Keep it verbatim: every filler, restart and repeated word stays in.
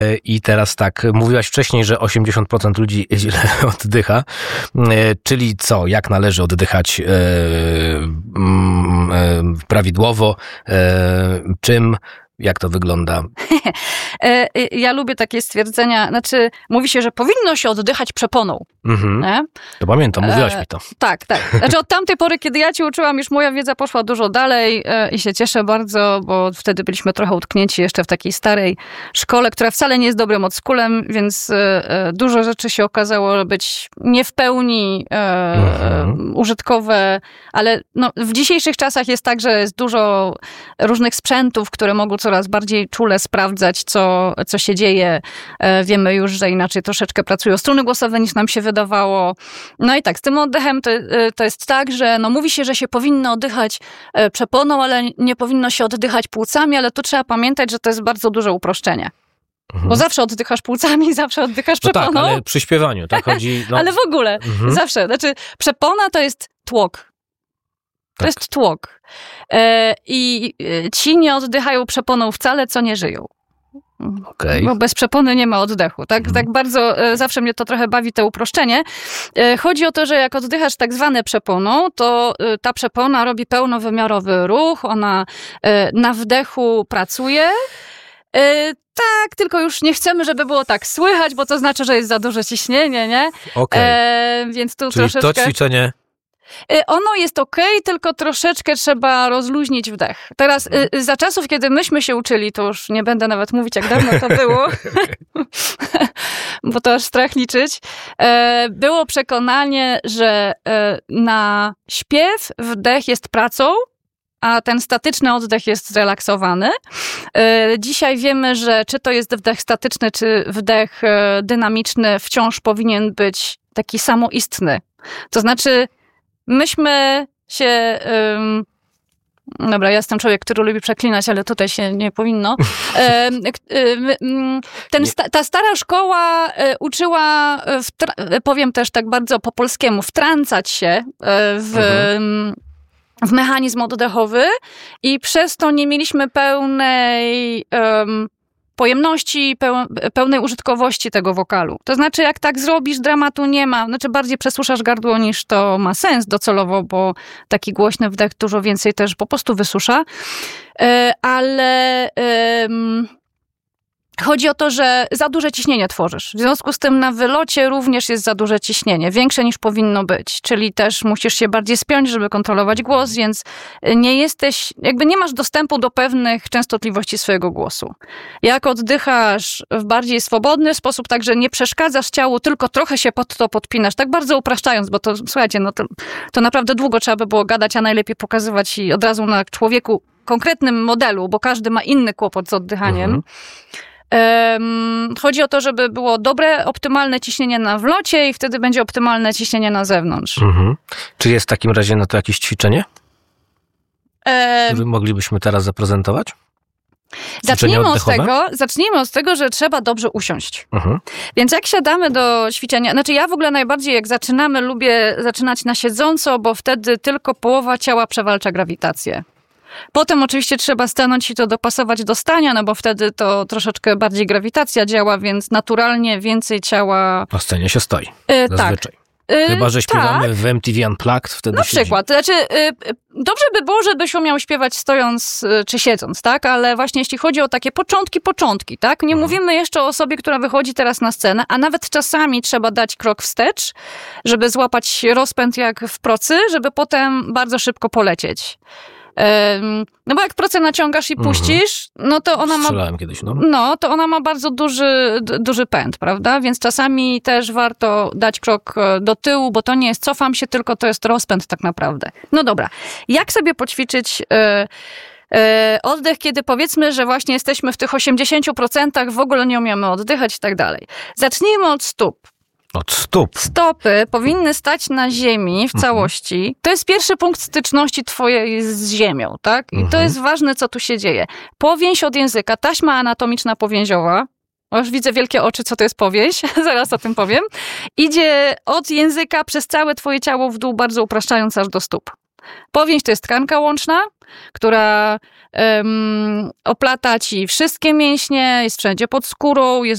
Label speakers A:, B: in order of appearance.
A: I teraz tak, mówiłaś wcześniej, że osiemdziesiąt procent ludzi źle oddycha, czyli co, jak należy oddychać e, e, prawidłowo, e, czym, jak to wygląda?
B: Ja lubię takie stwierdzenia, znaczy mówi się, że powinno się oddychać przeponą. Mhm. Nie?
A: To pamiętam, mówiłaś mi to.
B: Tak, tak. Znaczy od tamtej pory, kiedy ja cię uczyłam, już moja wiedza poszła dużo dalej i się cieszę bardzo, bo wtedy byliśmy trochę utknięci jeszcze w takiej starej szkole, która wcale nie jest dobrym oldschoolem, więc dużo rzeczy się okazało być nie w pełni mhm. użytkowe, ale no, w dzisiejszych czasach jest tak, że jest dużo różnych sprzętów, które mogą coraz bardziej czule sprawdzać, co, co się dzieje. Wiemy już, że inaczej troszeczkę pracują struny głosowe niż nam się wydawało. No i tak, z tym oddechem to, to jest tak, że no mówi się, że się powinno oddychać przeponą, ale nie powinno się oddychać płucami, ale tu trzeba pamiętać, że to jest bardzo duże uproszczenie. Mhm. Bo zawsze oddychasz płócami, zawsze oddychasz przeponą.
A: No tak, ale przy śpiewaniu, tak chodzi... No.
B: Ale w ogóle, mhm. zawsze. Znaczy, przepona to jest tłok. To tak. jest tłok. E, I ci nie oddychają przeponą wcale, co nie żyją. Okay. Bo bez przepony nie ma oddechu. Tak, mhm. tak bardzo e, zawsze mnie to trochę bawi, to uproszczenie. E, chodzi o to, że jak oddychasz tak zwane przeponą, to e, ta przepona robi pełnowymiarowy ruch, ona e, na wdechu pracuje. E, tak, tylko już nie chcemy, żeby było tak słychać, bo to znaczy, że jest za duże ciśnienie, nie?
A: Okay.
B: E, więc tu
A: Czyli
B: troszeczkę...
A: to ćwiczenie...
B: Ono jest okej, okay, tylko troszeczkę trzeba rozluźnić wdech. Teraz y, za czasów, kiedy myśmy się uczyli, to już nie będę nawet mówić, jak dawno to było, bo to aż strach liczyć, e, było przekonanie, że e, na śpiew wdech jest pracą, a ten statyczny oddech jest zrelaksowany. E, dzisiaj wiemy, że czy to jest wdech statyczny, czy wdech e, dynamiczny, wciąż powinien być taki samoistny. To znaczy myśmy się... Um, dobra, ja jestem człowiek, który lubi przeklinać, ale tutaj się nie powinno. Um, um, ten, ta stara szkoła uczyła, w, powiem też tak bardzo po polskiemu, wtrącać się w... Mhm. w mechanizm oddechowy i przez to nie mieliśmy pełnej... Um, pojemności, pełnej użytkowości tego wokalu. To znaczy, jak tak zrobisz, dramatu nie ma. Znaczy, bardziej przesuszasz gardło, niż to ma sens docelowo, bo taki głośny wdech dużo więcej też po prostu wysusza. Ale um, chodzi o to, że za duże ciśnienie tworzysz. W związku z tym na wylocie również jest za duże ciśnienie, większe niż powinno być. Czyli też musisz się bardziej spiąć, żeby kontrolować głos, więc nie jesteś, jakby nie masz dostępu do pewnych częstotliwości swojego głosu. Jak oddychasz w bardziej swobodny sposób, tak że nie przeszkadzasz ciału, tylko trochę się pod to podpinasz, tak bardzo upraszczając, bo to, słuchajcie, no to, to naprawdę długo trzeba by było gadać, a najlepiej pokazywać i od razu na człowieku konkretnym modelu, bo każdy ma inny kłopot z oddychaniem. Mhm. Um, chodzi o to, żeby było dobre, optymalne ciśnienie na wlocie i wtedy będzie optymalne ciśnienie na zewnątrz. Mhm.
A: Czy jest w takim razie na to jakieś ćwiczenie, um, które moglibyśmy teraz zaprezentować?
B: Zacznijmy od, tego, zacznijmy od tego, że trzeba dobrze usiąść. Mhm. Więc jak siadamy do ćwiczenia, znaczy ja w ogóle najbardziej jak zaczynamy, lubię zaczynać na siedząco, bo wtedy tylko połowa ciała przewalcza grawitację. Potem oczywiście trzeba stanąć i to dopasować do stania, no bo wtedy to troszeczkę bardziej grawitacja działa, więc naturalnie więcej ciała...
A: Na scenie się stoi, yy, zazwyczaj. Tak. Chyba, że śpiewamy tak. w M T V Unplugged, wtedy
B: Na przykład. Znaczy, yy, dobrze by było, żebyś umiał śpiewać stojąc yy, czy siedząc, tak? Ale właśnie jeśli chodzi o takie początki, początki, tak? Nie hmm. mówimy jeszcze o osobie, która wychodzi teraz na scenę, a nawet czasami trzeba dać krok wstecz, żeby złapać rozpęd jak w procy, żeby potem bardzo szybko polecieć. No bo jak procę naciągasz i puścisz, no to ona ma...
A: Strzelałem kiedyś, no.
B: No, to ona ma bardzo duży, duży pęd, prawda? Więc czasami też warto dać krok do tyłu, bo to nie jest cofam się, tylko to jest rozpęd tak naprawdę. No dobra, jak sobie poćwiczyć... Yy, oddech, kiedy powiedzmy, że właśnie jesteśmy w tych osiemdziesięciu procentach, w ogóle nie umiemy oddychać i tak dalej. Zacznijmy od stóp.
A: Od stóp.
B: Stopy powinny stać na ziemi w całości. Mhm. To jest pierwszy punkt styczności twojej z ziemią, tak? I mhm. to jest ważne, co tu się dzieje. Powięź od języka, taśma anatomiczna powięziowa. O, już widzę wielkie oczy, co to jest powięź. Zaraz o tym powiem. Idzie od języka przez całe twoje ciało w dół, bardzo upraszczając aż do stóp. Powięź to jest tkanka łączna, która um, oplata ci wszystkie mięśnie, jest wszędzie pod skórą, jest